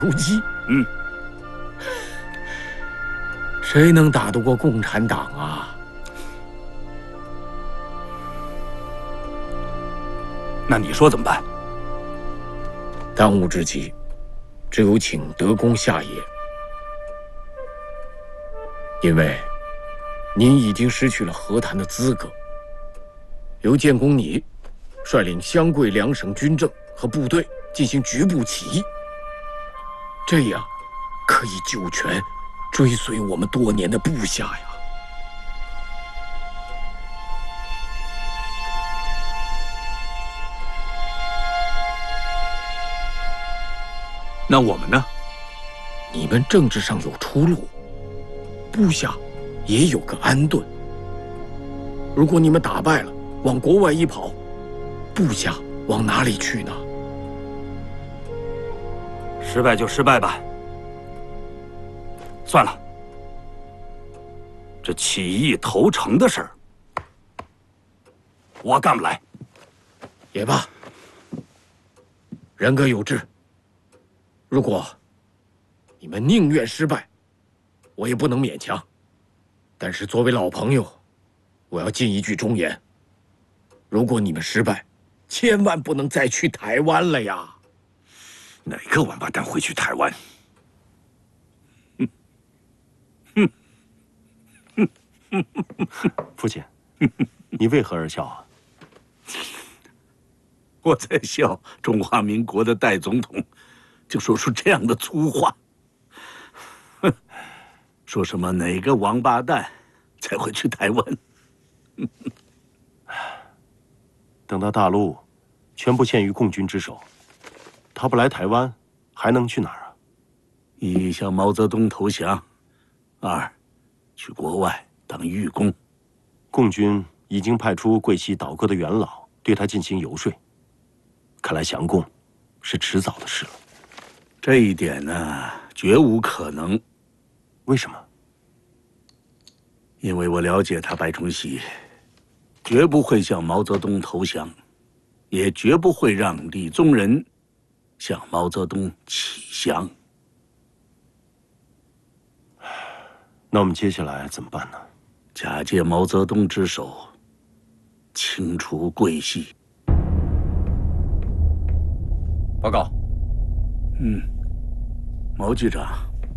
出击。谁能打得过共产党啊？ 那你说怎么办？ 当务之急，只有请德公下野，因为您已经失去了和谈的资格。由建功你率领湘桂两省军政和部队进行局部起义，这样可以救全追随我们多年的部下呀。 那我们呢？ 你们政治上有出路，部下也有个安顿。如果你们打败了，往国外一跑，部下往哪里去呢？ 失败就失败吧，算了。这起义投诚的事儿，我干不来。 也罢，人各有志。如果你们宁愿失败，我也不能勉强。但是作为老朋友，我要尽一句忠言：如果你们失败，千万不能再去台湾了呀！ 哪个王八蛋会去台湾？ 父亲，你为何而笑啊？ 我在笑中华民国的代总统，就说出这样的粗话。说什么哪个王八蛋才会去台湾？ 等到大陆全部陷于共军之手，他不来台湾，还能去哪儿啊？ 一向毛泽东投降，二去国外当狱工。 共军已经派出桂系倒戈的元老对他进行游说，看来降共是迟早的事了。 这一点呢，绝无可能。 为什么？ 因为我了解他白崇禧，绝不会向毛泽东投降，也绝不会让李宗仁向毛泽东起降。 那我们接下来怎么办呢？ 假借毛泽东之手，清除桂系。 报告。 毛局长。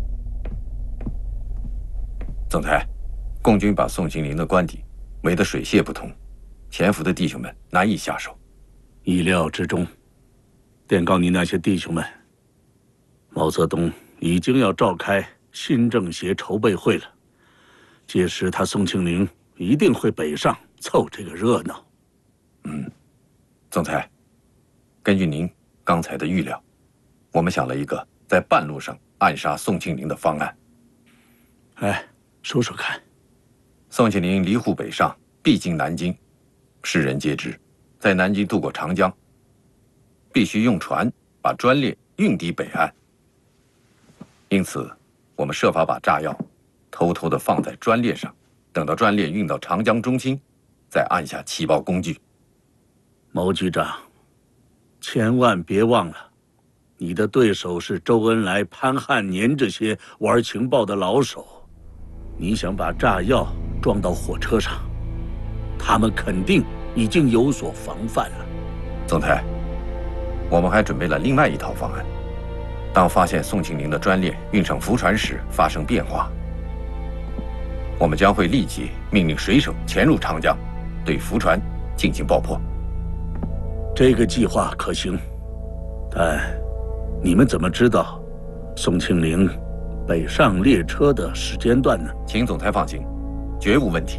总裁，共军把宋庆龄的官邸围得水泄不通，潜伏的弟兄们难以下手。 意料之中。电告你那些弟兄们，毛泽东已经要召开新政协筹备会了，届时他宋庆龄一定会北上凑这个热闹。 总裁，根据您刚才的预料，我们想了一个在半路上暗杀宋庆龄的方案。 说说看。 宋庆龄离沪北上，必经南京，世人皆知，在南京渡过长江，必须用船把专列运抵北岸。因此，我们设法把炸药偷偷地放在专列上，等到专列运到长江中心，再按下起爆工具。 毛局长，千万别忘了，你的对手是周恩来、潘汉年这些玩情报的老手。你想把炸药装到火车上，他们肯定已经有所防范了。 总裁，我们还准备了另外一套方案。当发现宋庆龄的专列运上浮船时发生变化，我们将会立即命令水手潜入长江，对浮船进行爆破。 这个计划可行，但你们怎么知道宋庆龄北上列车的时间段呢？ 请总裁放心，绝无问题。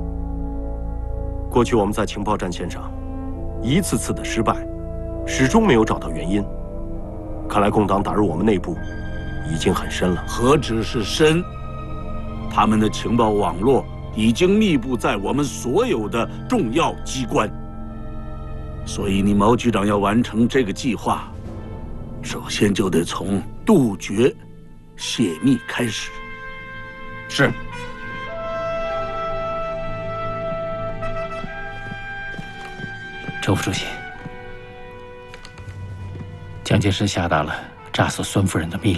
过去我们在情报战线上一次次的失败，始终没有找到原因。看来共党打入我们内部已经很深了。 何止是深，他们的情报网络已经密布在我们所有的重要机关。所以你毛局长要完成这个计划，首先就得从杜绝泄密开始。 是。 周副主席，蒋介石下达了炸死孙夫人的密